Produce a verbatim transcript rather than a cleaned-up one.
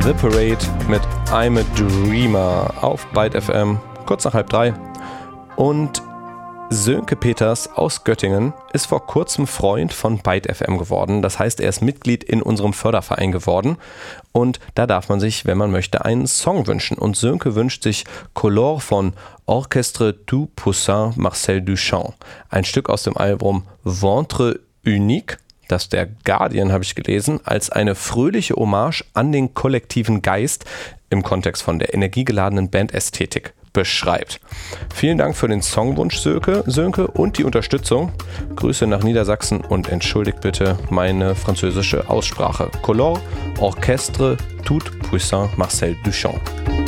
The Parade mit I'm a Dreamer auf Byte F M, kurz nach halb drei. Und Sönke Peters aus Göttingen ist vor kurzem Freund von Byte F M geworden. Das heißt, er ist Mitglied in unserem Förderverein geworden. Und da darf man sich, wenn man möchte, einen Song wünschen. Und Sönke wünscht sich Color von Orchestre du Poussin Marcel Duchamp. Ein Stück aus dem Album Ventre Unique, das der Guardian, habe ich gelesen, als eine fröhliche Hommage an den kollektiven Geist im Kontext von der energiegeladenen Bandästhetik beschreibt. Vielen Dank für den Songwunsch, Sönke, Sönke und die Unterstützung. Grüße nach Niedersachsen und entschuldigt bitte meine französische Aussprache. Color, Orchestre, tout puissant Marcel Duchamp.